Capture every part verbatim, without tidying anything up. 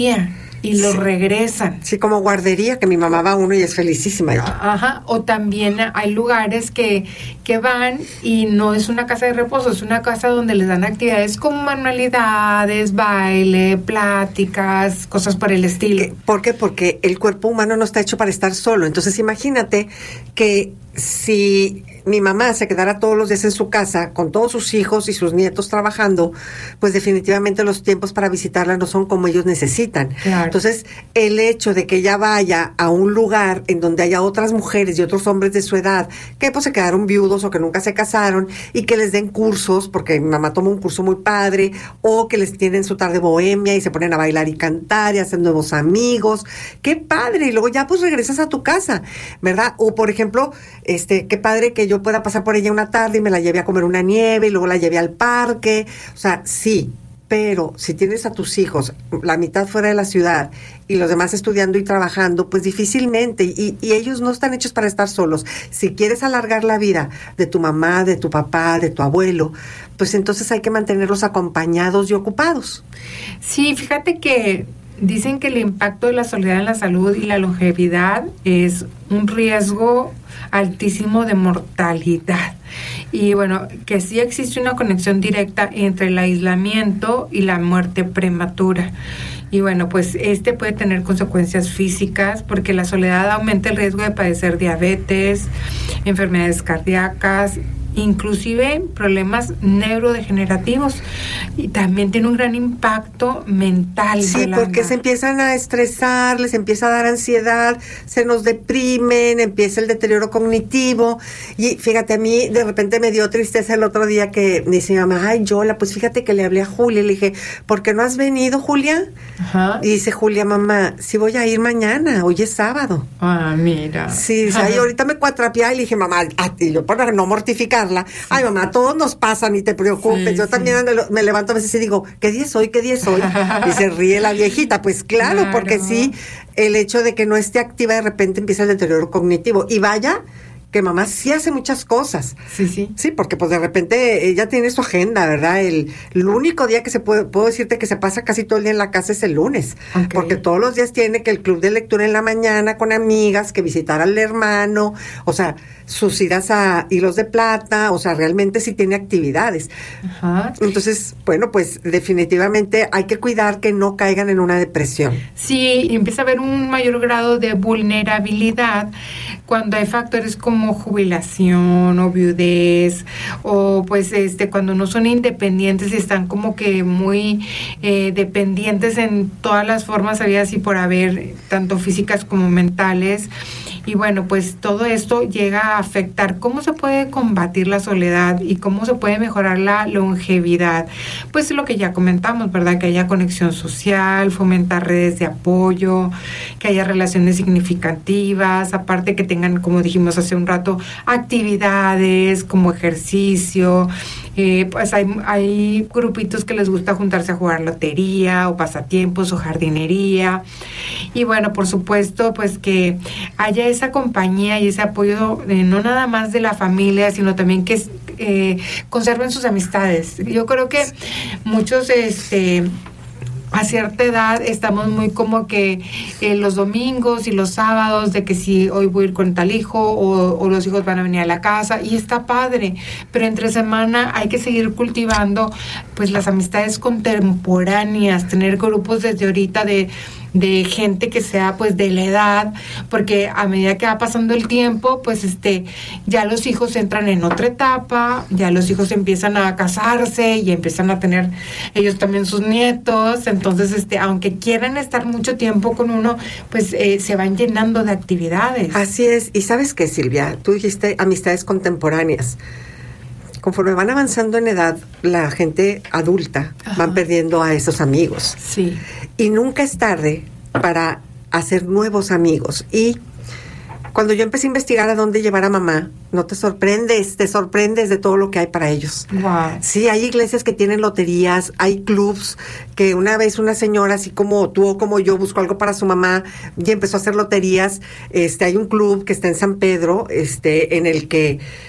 y lo sí. regresan. Sí, como guardería, que mi mamá va a uno y es felicísima. Ajá, o también hay lugares que, que van y no es una casa de reposo, es una casa donde les dan actividades como manualidades, baile, pláticas, cosas por el estilo. ¿Por qué? Porque el cuerpo humano no está hecho para estar solo. Entonces imagínate que si mi mamá se quedara todos los días en su casa con todos sus hijos y sus nietos trabajando, pues definitivamente los tiempos para visitarla no son como ellos necesitan. Claro. Entonces, el hecho de que ella vaya a un lugar en donde haya otras mujeres y otros hombres de su edad que pues se quedaron viudos o que nunca se casaron y que les den cursos, porque mi mamá toma un curso muy padre, o que les tienen su tarde bohemia y se ponen a bailar y cantar y hacen nuevos amigos, qué padre, y luego ya pues regresas a tu casa, ¿verdad? O por ejemplo, este, qué padre que yo pueda pasar por ella una tarde y me la lleve a comer una nieve y luego la lleve al parque, o sea, sí, pero si tienes a tus hijos la mitad fuera de la ciudad y los demás estudiando y trabajando, pues difícilmente, y, y ellos no están hechos para estar solos. Si quieres alargar la vida de tu mamá, de tu papá, de tu abuelo, pues entonces hay que mantenerlos acompañados y ocupados. Sí, fíjate que dicen que el impacto de la soledad en la salud y la longevidad es un riesgo altísimo de mortalidad. Y bueno, que sí existe una conexión directa entre el aislamiento y la muerte prematura. Y bueno, pues este puede tener consecuencias físicas porque la soledad aumenta el riesgo de padecer diabetes, enfermedades cardíacas, inclusive problemas neurodegenerativos, y también tiene un gran impacto mental. Sí, porque se empiezan a estresar, les empieza a dar ansiedad, se nos deprimen, empieza el deterioro cognitivo. Y fíjate, a mí de repente me dio tristeza el otro día que me dice mi mamá, ay, Yola, pues fíjate que le hablé a Julia, y le dije, ¿por qué no has venido, Julia? Ajá. Y dice Julia, mamá, sí voy a ir mañana, hoy es sábado. Ah, mira. Sí, o sea, y ahorita me cuatrapeaba y le dije, mamá, a ti, yo para no mortificar. Sí. Ay, mamá, todos nos pasan y te preocupes. Sí, yo sí. también me levanto a veces y digo, ¿qué día es hoy? ¿Qué día es hoy? Y se ríe la viejita. Pues claro, claro, porque sí, el hecho de que no esté activa de repente empieza el deterioro cognitivo. Y vaya que mamá sí hace muchas cosas. Sí, sí. Sí, porque pues de repente ella tiene su agenda, ¿verdad? El, el único día que se puede, puedo decirte que se pasa casi todo el día en la casa es el lunes. Okay. Porque todos los días tiene que el club de lectura en la mañana con amigas, que visitar al hermano, o sea, sus idas a Hilos de Plata, o sea, realmente sí tiene actividades. Ajá. Entonces, bueno, pues definitivamente hay que cuidar que no caigan en una depresión. Sí, empieza a haber un mayor grado de vulnerabilidad cuando hay factores como jubilación o viudez, o pues este cuando no son independientes y están como que muy eh, dependientes en todas las formas habidas y por haber, tanto físicas como mentales. Y bueno, pues todo esto llega a afectar cómo se puede combatir la soledad y cómo se puede mejorar la longevidad. Pues lo que ya comentamos, ¿verdad? Que haya conexión social, fomentar redes de apoyo, que haya relaciones significativas, aparte que tengan, como dijimos hace un rato, actividades como ejercicio. Eh, pues hay, hay grupitos que les gusta juntarse a jugar lotería o pasatiempos o jardinería. Y bueno, por supuesto, pues que haya esa compañía y ese apoyo, eh, no nada más de la familia, sino también que eh, conserven sus amistades. Yo creo que muchos este a cierta edad estamos muy como que eh, los domingos y los sábados de que si hoy voy a ir con tal hijo o, o los hijos van a venir a la casa, y está padre, pero entre semana hay que seguir cultivando pues las amistades contemporáneas, tener grupos desde ahorita de de gente que sea pues de la edad, porque a medida que va pasando el tiempo, pues este ya los hijos entran en otra etapa, ya los hijos empiezan a casarse y empiezan a tener ellos también sus nietos, entonces este aunque quieran estar mucho tiempo con uno, pues eh, se van llenando de actividades. Así es. Y ¿sabes qué, Silvia? Tú dijiste amistades contemporáneas. Conforme van avanzando en edad, la gente adulta Ajá. van perdiendo a esos amigos. Sí. Y nunca es tarde para hacer nuevos amigos. Y cuando yo empecé a investigar a dónde llevar a mamá, no te sorprendes, te sorprendes de todo lo que hay para ellos. Wow. Sí, hay iglesias que tienen loterías, hay clubs, que una vez una señora, así como tú o como yo, buscó algo para su mamá y empezó a hacer loterías. Este, hay un club que está en San Pedro, este, en el que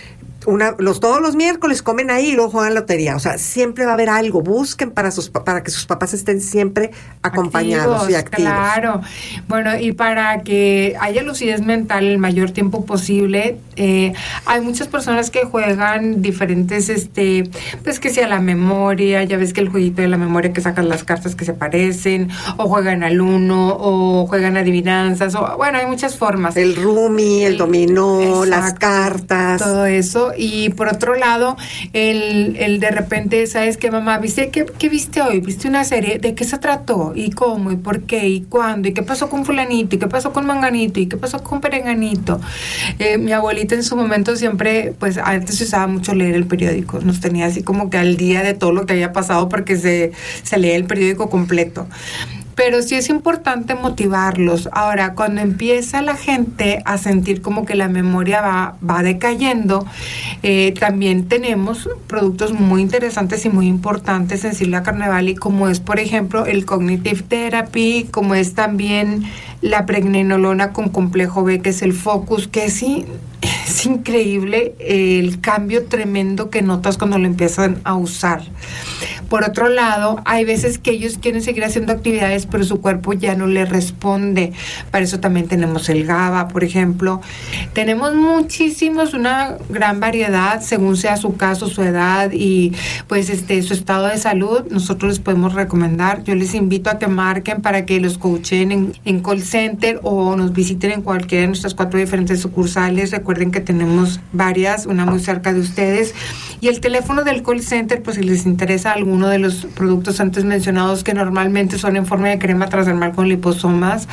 Una, los todos los miércoles comen ahí y luego juegan lotería. O sea, siempre va a haber algo. Busquen para sus para que sus papás estén siempre acompañados activos, y activos. Claro. Bueno, y para que haya lucidez mental el mayor tiempo posible, eh, hay muchas personas que juegan diferentes, este, pues que sea la memoria, ya ves que el jueguito de la memoria que sacan las cartas que se parecen, o juegan al uno, o juegan adivinanzas, o bueno, hay muchas formas. El rummy, el, el dominó, exacto, las cartas. Todo eso. Y por otro lado, el, el de repente, ¿sabes qué, mamá? ¿Viste qué, qué viste hoy? ¿Viste una serie? ¿De qué se trató? ¿Y cómo? ¿Y por qué? ¿Y cuándo? ¿Y qué pasó con fulanito? ¿Y qué pasó con manganito? ¿Y qué pasó con perenganito? Eh, mi abuelita en su momento siempre, pues antes se usaba mucho leer el periódico. Nos tenía así como que al día de todo lo que había pasado porque se, se lee el periódico completo. Pero sí es importante motivarlos. Ahora, cuando empieza la gente a sentir como que la memoria va, va decayendo, eh, también tenemos productos muy interesantes y muy importantes en Silvia Carnevali, como es, por ejemplo, el Cognitive Therapy, como es también la pregnenolona con complejo B, que es el Focus, que sí, es increíble el cambio tremendo que notas cuando lo empiezan a usar. Por otro lado, hay veces que ellos quieren seguir haciendo actividades, pero su cuerpo ya no les responde. Para eso también tenemos el GABA, por ejemplo. Tenemos muchísimos, una gran variedad, según sea su caso, su edad y pues este su estado de salud. Nosotros les podemos recomendar. Yo les invito a que marquen para que los coachen en, en call center o nos visiten en cualquiera de nuestras cuatro diferentes sucursales. Recuerden que tenemos varias, una muy cerca de ustedes. Y el teléfono del call center, pues si les interesa alguno de los productos antes mencionados, que normalmente son en forma de crema transdermal con liposomas,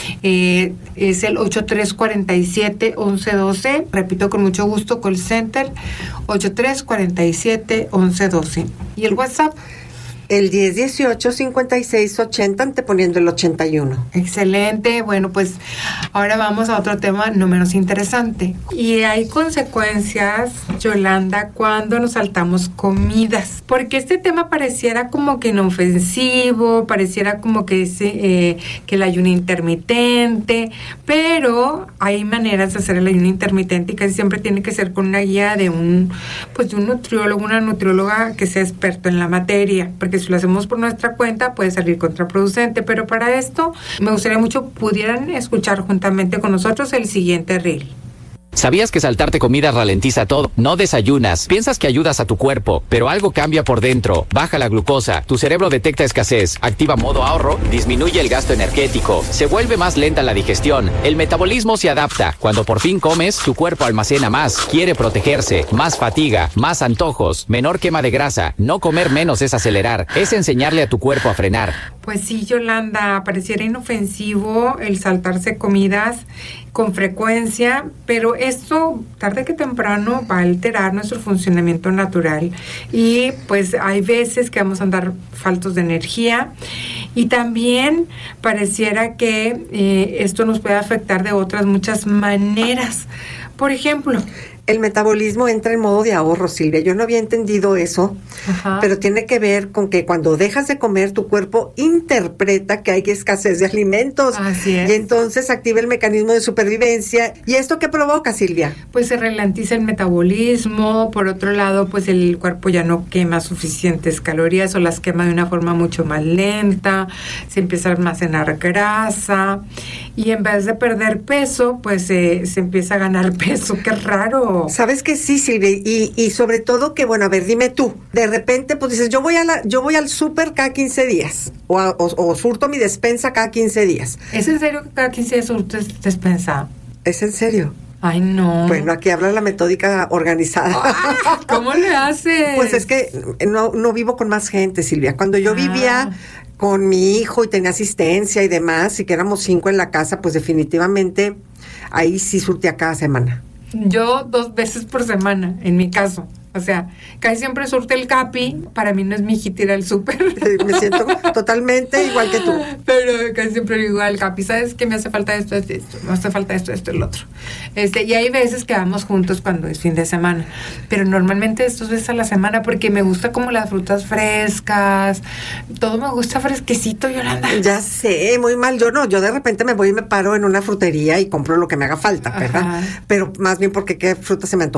eh, es el ocho tres cuatro siete, once doce. Repito con mucho gusto, call center ocho tres cuatro siete, once doce. Y el WhatsApp, el diez dieciocho, cincuenta y seis ochenta, anteponiendo el ochenta y uno. Excelente. Bueno, pues ahora vamos a otro tema no menos interesante. Y hay consecuencias, Yolanda, cuando nos saltamos comidas. Porque este tema pareciera como que inofensivo, pareciera como que, es, eh, que el ayuno intermitente, pero hay maneras de hacer el ayuno intermitente y casi siempre tiene que ser con una guía de un, pues de un nutriólogo, una nutrióloga que sea experto en la materia, porque si lo hacemos por nuestra cuenta puede salir contraproducente. Pero para esto me gustaría mucho pudieran escuchar juntamente con nosotros el siguiente reel. ¿Sabías que saltarte comida ralentiza todo? No desayunas, piensas que ayudas a tu cuerpo, pero algo cambia por dentro. Baja la glucosa, tu cerebro detecta escasez, activa modo ahorro, disminuye el gasto energético, se vuelve más lenta la digestión, el metabolismo se adapta. Cuando por fin comes, tu cuerpo almacena más, quiere protegerse, más fatiga, más antojos, menor quema de grasa. No comer menos es acelerar, es enseñarle a tu cuerpo a frenar. Pues sí, Yolanda, pareciera inofensivo el saltarse comidas con frecuencia, pero esto tarde que temprano va a alterar nuestro funcionamiento natural y pues hay veces que vamos a andar faltos de energía y también pareciera que eh, esto nos puede afectar de otras muchas maneras. Por ejemplo, el metabolismo entra en modo de ahorro, Silvia. Yo no había entendido eso, ajá, pero tiene que ver con que cuando dejas de comer, tu cuerpo interpreta que hay escasez de alimentos. Así es. Y entonces activa el mecanismo de supervivencia. ¿Y esto qué provoca, Silvia? Pues se ralentiza el metabolismo. Por otro lado, pues el cuerpo ya no quema suficientes calorías o las quema de una forma mucho más lenta. Se empieza a almacenar grasa. Y en vez de perder peso, pues eh, se empieza a ganar peso. ¡Qué raro! ¿Sabes que sí, Silvia? Y, y sobre todo que, bueno, a ver, dime tú, de repente pues dices, yo voy a la, yo voy al súper cada quince días, o, a, o, o surto mi despensa cada quince días. ¿Es en serio que cada quince días surtes despensa? ¿Es en serio? Ay, no. Bueno, aquí habla la metódica organizada. Ah, ¿cómo le haces? Pues es que no, no vivo con más gente, Silvia. Cuando yo ah. vivía con mi hijo y tenía asistencia y demás, y que éramos cinco en la casa, pues definitivamente ahí sí surtía cada semana. Yo dos veces por semana, en mi caso. O sea, casi siempre surte el Capi. Para mí no es mi hijita ir al súper. Me siento totalmente igual que tú. Pero casi siempre digo al Capi, ¿sabes qué? Me hace falta esto, esto, esto. Me hace falta esto, esto, el otro. Este, y hay veces que vamos juntos cuando es fin de semana. Pero normalmente es dos veces a la semana porque me gusta como las frutas frescas. Todo me gusta fresquecito, Yolanda. Ya sé, muy mal. Yo no, yo de repente me voy y me paro en una frutería y compro lo que me haga falta, ¿verdad? Ajá. Pero más bien porque qué fruta se me antojó.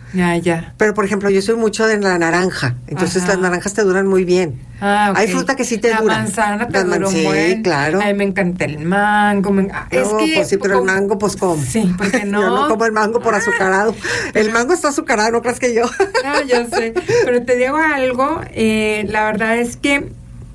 Ya, ya. Pero, por ejemplo, yo soy mucho de la naranja. Entonces, Ajá. las naranjas te duran muy bien. Ah, okay. Hay fruta que sí te la dura. La manzana te la dura un sí, buen. claro. A mí me encanta el mango. Me... No, es que, pues sí, pero como... el mango, pues, ¿cómo? Sí, porque no. Yo no como el mango por azucarado. El mango está azucarado, no creas que yo. No, yo sé. Pero te digo algo, eh, la verdad es que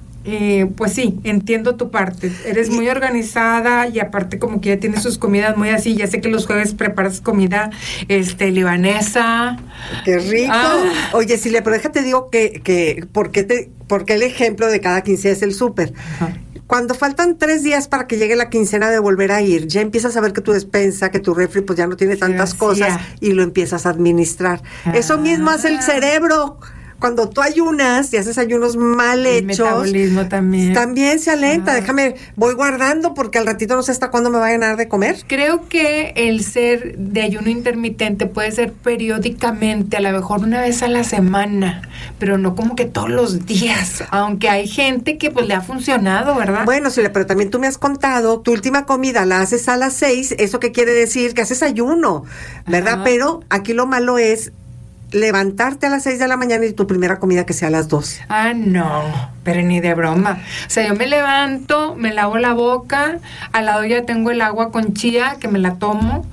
Eh, pues sí, entiendo tu parte. Eres muy organizada y aparte como que ya tienes sus comidas muy así. Ya sé que los jueves preparas comida este libanesa. ¡Qué rico! Ah. Oye, Silvia, pero déjate digo que, que ¿por qué te, por qué el ejemplo de cada quincena es el súper? Ajá. Cuando faltan tres días para que llegue la quincena de volver a ir, ya empiezas a ver que tu despensa, que tu refri, pues ya no tiene tantas sí, cosas y lo empiezas a administrar. Ah. Eso mismo hace el cerebro. Cuando tú ayunas y haces ayunos mal el hechos, metabolismo también. También se alenta. Ah. Déjame, voy guardando porque al ratito no sé hasta cuándo me va a ganar de comer. Creo que el ser de ayuno intermitente puede ser periódicamente, a lo mejor una vez a la semana, pero no como que todos los días. Aunque hay gente que pues le ha funcionado, ¿verdad? Bueno, sí, pero también tú me has contado, tu última comida la haces a las seis, eso qué quiere decir que haces ayuno, ¿verdad? Ajá. Pero aquí lo malo es levantarte a las seis de la mañana y tu primera comida que sea a las doce. Ah, no, pero ni de broma. O sea, yo me levanto, me lavo la boca, al lado ya tengo el agua con chía que me la tomo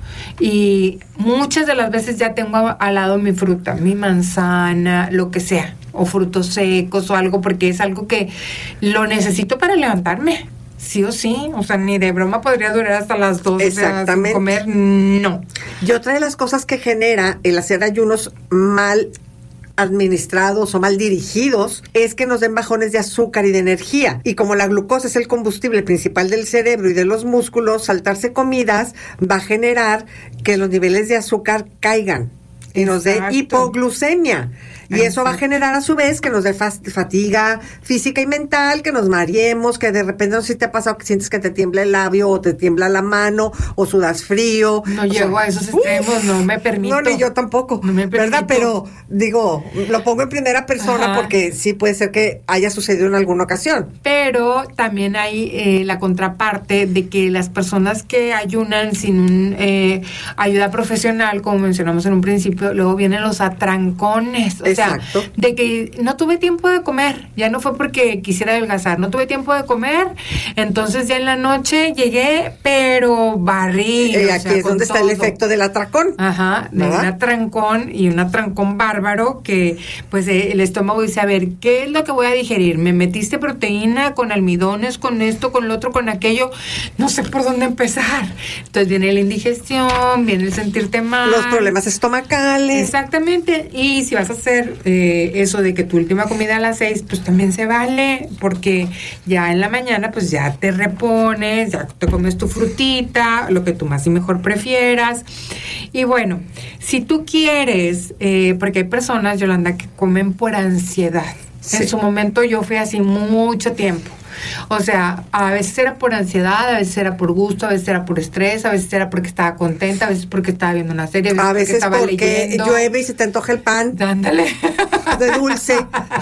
y muchas de las veces ya tengo al lado mi fruta, mi manzana, lo que sea, o frutos secos o algo, porque es algo que lo necesito para levantarme. Sí o sí, o sea, ni de broma podría durar hasta las dos. Exactamente. O sea, sin comer, no. Y otra de las cosas que genera el hacer ayunos mal administrados o mal dirigidos es que nos den bajones de azúcar y de energía. Y como la glucosa es el combustible principal del cerebro y de los músculos, saltarse comidas va a generar que los niveles de azúcar caigan y nos dé hipoglucemia. Y eso va a generar a su vez que nos dé fatiga física y mental, que nos mareemos, que de repente no sé si te ha pasado que sientes que te tiembla el labio o te tiembla la mano o sudas frío. No llego sea, a esos extremos, uf, no me permito. No, ni yo tampoco, no me ¿verdad? Pero digo, lo pongo en primera persona. Ajá. Porque sí puede ser que haya sucedido en alguna ocasión. Pero también hay eh, la contraparte de que las personas que ayunan sin un, eh, ayuda profesional, como mencionamos en un principio, luego vienen los atrancones. O sea, Exacto. de que no tuve tiempo de comer, ya no fue porque quisiera adelgazar, no tuve tiempo de comer, entonces ya en la noche llegué, pero barrí. Eh, aquí sea, es donde todo. Está el efecto del atracón. Ajá, de ¿verdad? Un atrancón y un atrancón bárbaro que pues eh, el estómago dice, a ver, ¿qué es lo que voy a digerir? ¿Me metiste proteína con almidones, con esto, con lo otro, con aquello? No sé por dónde empezar. Entonces viene la indigestión, viene el sentirte mal. Los problemas estomacales. Exactamente, y si vas a hacer Eh, eso de que tu última comida a las seis, pues también se vale, porque ya en la mañana pues ya te repones, ya te comes tu frutita, lo que tú más y mejor prefieras. Y bueno, si tú quieres, eh, porque hay personas, Yolanda, que comen por ansiedad. Sí. En su momento yo fui así mucho tiempo. O sea, a veces era por ansiedad, a veces era por gusto, a veces era por estrés, a veces era porque estaba contenta, a veces porque estaba viendo una serie, a veces, a veces porque estaba porque leyendo. Llueve y se te antoja el pan. Ándale. De dulce.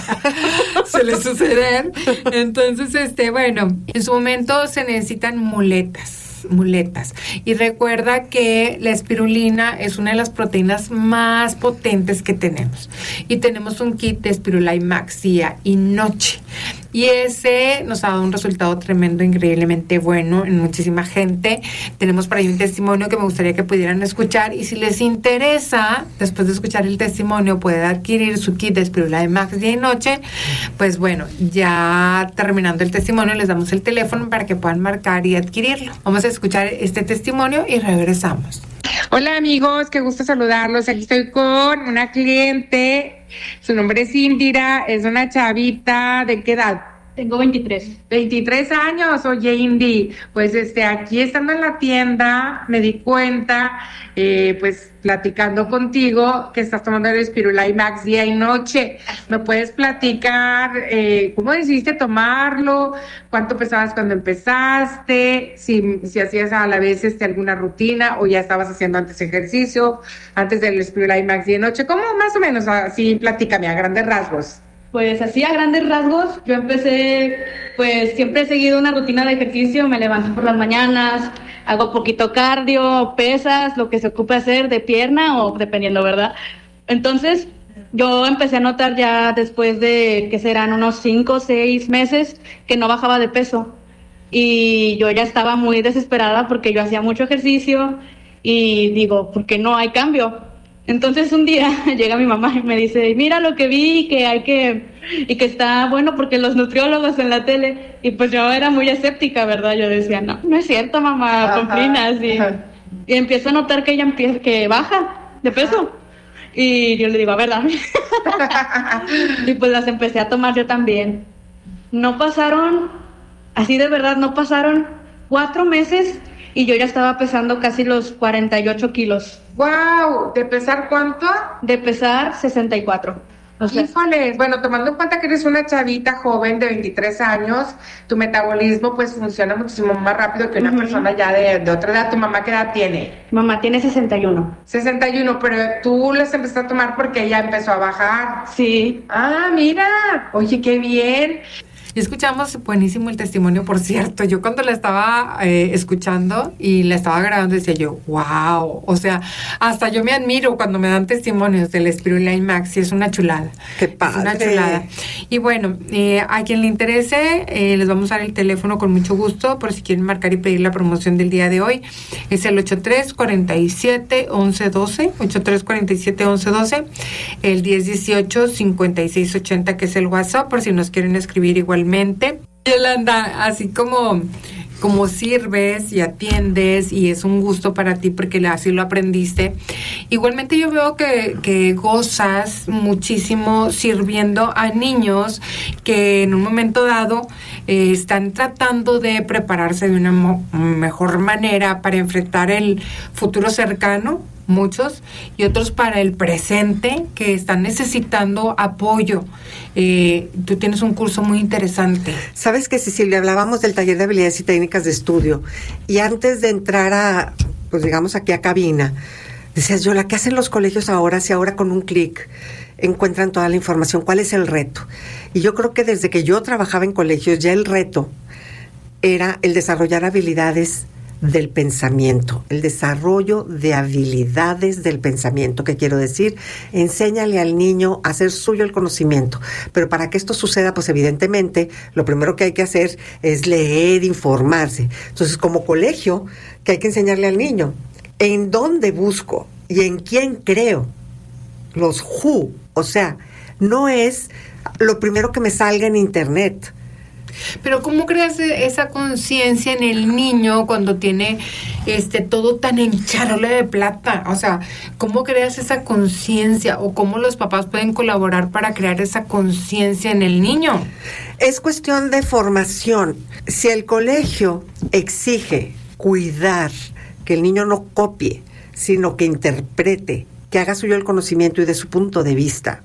Se le suceder. Entonces, este, bueno, en su momento se necesitan muletas. muletas. Y recuerda que la espirulina es una de las proteínas más potentes que tenemos. Y tenemos un kit de Spirulina Max día y noche. Y ese nos ha dado un resultado tremendo, increíblemente bueno en muchísima gente. Tenemos por ahí un testimonio que me gustaría que pudieran escuchar. Y si les interesa, después de escuchar el testimonio, pueden adquirir su kit de Spirulina Max día y noche. Pues bueno, ya terminando el testimonio, les damos el teléfono para que puedan marcar y adquirirlo. Vamos a escuchar este testimonio y regresamos. Hola amigos, qué gusto saludarlos. Aquí estoy con una cliente, su nombre es Indira, es una chavita, ¿de qué edad? Tengo veintitrés. veintitrés años, oye Indy, pues este, aquí estando en la tienda me di cuenta, eh, pues platicando contigo, que estás tomando el Spirulina Max día y noche. ¿Me puedes platicar eh, cómo decidiste tomarlo? ¿Cuánto pesabas cuando empezaste? Si, si hacías a la vez este, alguna rutina o ya estabas haciendo antes ejercicio, antes del Spirulina Max día y noche. ¿Cómo más o menos? Así platícame a grandes rasgos. Pues así a grandes rasgos, yo empecé, pues siempre he seguido una rutina de ejercicio, me levanto por las mañanas, hago poquito cardio, pesas, lo que se ocupe hacer de pierna o dependiendo, ¿verdad? Entonces, yo empecé a notar ya después de que serán unos cinco o seis meses que no bajaba de peso. Y yo ya estaba muy desesperada porque yo hacía mucho ejercicio y digo, ¿por qué no hay cambio? Entonces un día llega mi mamá y me dice, mira lo que vi, que hay que, y que está bueno porque los nutriólogos en la tele, y pues yo era muy escéptica, ¿verdad? Yo decía, no, no es cierto, mamá, comprinas, y, y empiezo a notar que ella empieza, que baja de peso, y yo le digo, a ver, dame. Y pues las empecé a tomar yo también. No pasaron, así de verdad, no pasaron cuatro meses y yo ya estaba pesando casi los cuarenta y ocho kilos. ¡Wow! ¿De pesar cuánto? De pesar sesenta y cuatro. O sea, Híjoles, bueno, tomando en cuenta que eres una chavita joven de veintitrés años, tu metabolismo pues funciona muchísimo más rápido que una uh-huh. persona ya de, de otra edad. ¿Tu mamá qué edad tiene? Mamá tiene sesenta y uno. sesenta y uno, pero tú les empezaste a tomar porque ella empezó a bajar. Sí. Ah, mira, oye, qué bien. Y escuchamos buenísimo el testimonio, por cierto. Yo cuando la estaba eh, escuchando y la estaba grabando decía yo, wow. O sea, hasta yo me admiro cuando me dan testimonios del Spiruline Maxi. Es una chulada. ¡Qué padre! Es una chulada. Y bueno, eh, a quien le interese, eh, les vamos a dar el teléfono con mucho gusto por si quieren marcar y pedir la promoción del día de hoy. Es el ocho tres cuatro siete, once doce, ocho tres cuatro siete, once doce, el diez dieciocho, cincuenta y seis ochenta, que es el WhatsApp, por si nos quieren escribir igual. Yolanda, así como, como sirves y atiendes y es un gusto para ti porque así lo aprendiste, igualmente yo veo que, que gozas muchísimo sirviendo a niños que en un momento dado eh, están tratando de prepararse de una mo- mejor manera para enfrentar el futuro cercano, muchos, y otros para el presente que están necesitando apoyo. Eh, tú tienes un curso muy interesante. Sabes que, Cecilia, hablábamos del taller de habilidades y técnicas de estudio, y antes de entrar a, pues digamos aquí a cabina, decías, Yola, ¿qué hacen los colegios ahora si ahora con un clic encuentran toda la información? ¿Cuál es el reto? Y yo creo que desde que yo trabajaba en colegios ya el reto era el desarrollar habilidades del pensamiento, el desarrollo de habilidades del pensamiento. ¿Qué quiero decir? Enséñale al niño a hacer suyo el conocimiento, pero para que esto suceda, pues evidentemente lo primero que hay que hacer es leer, informarse. Entonces, como colegio, ¿qué hay que enseñarle al niño? ¿En dónde busco y en quién creo? Los who, o sea, no es lo primero que me salga en internet. Pero ¿cómo creas esa conciencia en el niño cuando tiene este todo tan en charola de plata? O sea, ¿cómo creas esa conciencia o cómo los papás pueden colaborar para crear esa conciencia en el niño? Es cuestión de formación. Si el colegio exige cuidar que el niño no copie, sino que interprete, que haga suyo el conocimiento y de su punto de vista,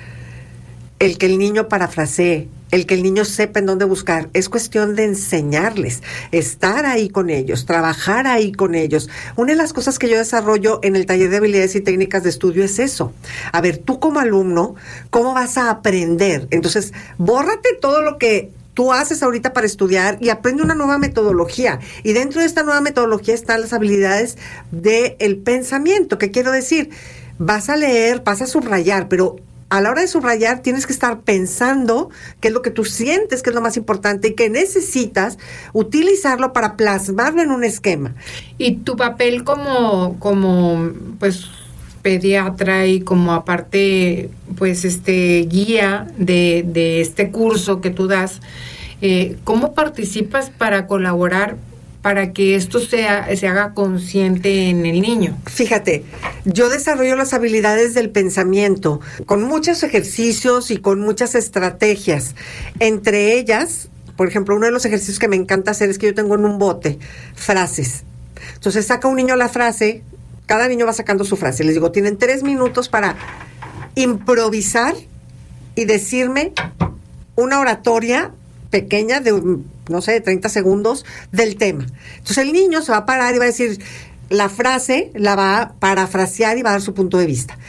el que el niño parafrasee, el que el niño sepa en dónde buscar, es cuestión de enseñarles, estar ahí con ellos, trabajar ahí con ellos. Una de las cosas que yo desarrollo en el taller de habilidades y técnicas de estudio es eso. A ver, tú como alumno, ¿cómo vas a aprender? Entonces, bórrate todo lo que tú haces ahorita para estudiar y aprende una nueva metodología. Y dentro de esta nueva metodología están las habilidades del pensamiento. ¿Qué quiero decir? Vas a leer, vas a subrayar, pero a la hora de subrayar tienes que estar pensando qué es lo que tú sientes que es lo más importante y que necesitas utilizarlo para plasmarlo en un esquema. Y tu papel como, como pues pediatra y como aparte pues este guía de, de este curso que tú das, eh, ¿cómo participas para colaborar para que esto sea, se haga consciente en el niño? Fíjate, yo desarrollo las habilidades del pensamiento con muchos ejercicios y con muchas estrategias. Entre ellas, por ejemplo, uno de los ejercicios que me encanta hacer es que yo tengo en un bote frases. Entonces saca un niño la frase, cada niño va sacando su frase. Les digo, tienen tres minutos para improvisar y decirme una oratoria pequeña de, no sé, de treinta segundos del tema. Entonces el niño se va a parar y va a decir la frase, la va a parafrasear y va a dar su punto de vista.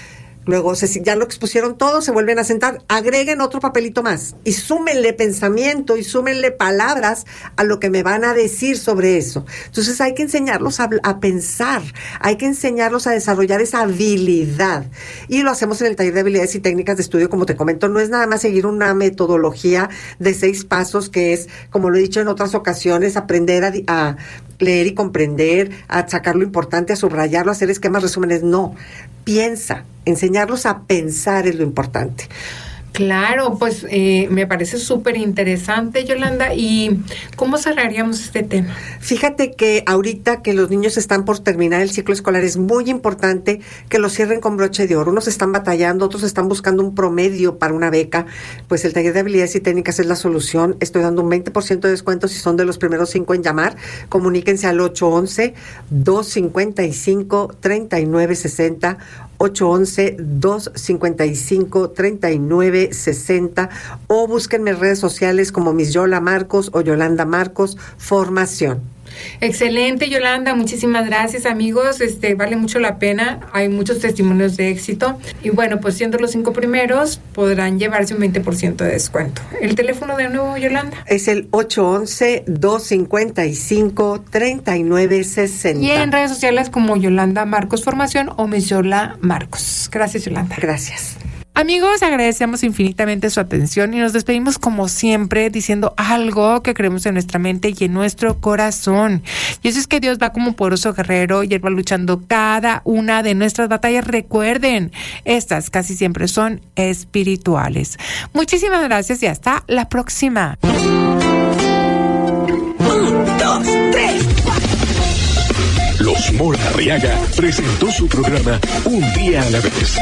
Luego, se, ya lo expusieron todo, se vuelven a sentar, agreguen otro papelito más y súmenle pensamiento y súmenle palabras a lo que me van a decir sobre eso. Entonces hay que enseñarlos a, a pensar, hay que enseñarlos a desarrollar esa habilidad. Y lo hacemos en el taller de habilidades y técnicas de estudio, como te comento, no es nada más seguir una metodología de seis pasos que es, como lo he dicho en otras ocasiones, aprender a, a leer y comprender, a sacar lo importante, a subrayarlo, a hacer esquemas, resúmenes. No, piensa, enseñarlos a pensar es lo importante. Claro, pues eh, me parece súper interesante, Yolanda. ¿Y cómo cerraríamos este tema? Fíjate que ahorita que los niños están por terminar el ciclo escolar, es muy importante que lo cierren con broche de oro. Unos están batallando, otros están buscando un promedio para una beca. Pues el taller de habilidades y técnicas es la solución. Estoy dando un veinte por ciento de descuento si son de los primeros cinco en llamar. Comuníquense al ocho once, dos cincuenta y cinco, treinta y nueve sesenta, ocho once, dos cincuenta y cinco, treinta y nueve sesenta, o búsquenme en redes sociales como Miss Yola Marcos o Yolanda Marcos Formación. Excelente, Yolanda, muchísimas gracias, amigos. Este vale mucho la pena, hay muchos testimonios de éxito y bueno, pues siendo los cinco primeros podrán llevarse un veinte por ciento de descuento. El teléfono de nuevo, Yolanda, es el ocho once, dos cincuenta y cinco, treinta y nueve sesenta. Y en redes sociales como Yolanda Marcos Formación o Miss Yola Marcos. Gracias, Yolanda. Gracias. Amigos, agradecemos infinitamente su atención y nos despedimos como siempre diciendo algo que creemos en nuestra mente y en nuestro corazón. Y eso es que Dios va como poderoso guerrero y Él va luchando cada una de nuestras batallas. Recuerden, estas casi siempre son espirituales. Muchísimas gracias y hasta la próxima. Un, dos, tres. Los Mola Arriaga presentó su programa Un Día a la Vez.